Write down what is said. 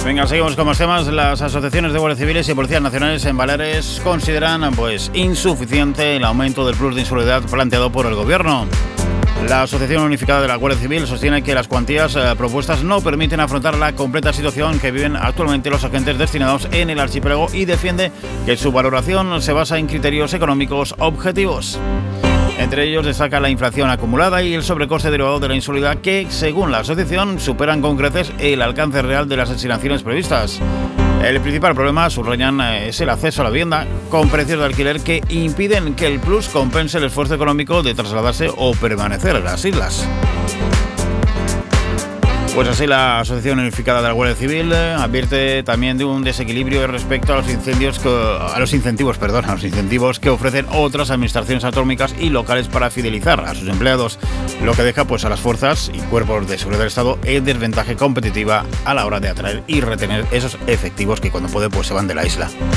Venga, seguimos con más temas. Las asociaciones de guardias civiles y policías nacionales en Baleares consideran insuficiente el aumento del plus de inseguridad planteado por el gobierno. La Asociación Unificada de la Guardia Civil sostiene que las cuantías propuestas no permiten afrontar la completa situación que viven actualmente los agentes destinados en el archipiélago y defiende que su valoración se basa en criterios económicos objetivos. Entre ellos destaca la inflación acumulada y el sobrecoste derivado de la inseguridad que, según la asociación, superan con creces el alcance real de las asignaciones previstas. El principal problema, subrayan, es el acceso a la vivienda con precios de alquiler que impiden que el plus compense el esfuerzo económico de trasladarse o permanecer en las islas. Pues así la Asociación Unificada de la Guardia Civil advierte también de un desequilibrio respecto a los incentivos que ofrecen otras administraciones autonómicas y locales para fidelizar a sus empleados, lo que deja a las fuerzas y cuerpos de seguridad del Estado en desventaja competitiva a la hora de atraer y retener esos efectivos que cuando pueden se van de la isla.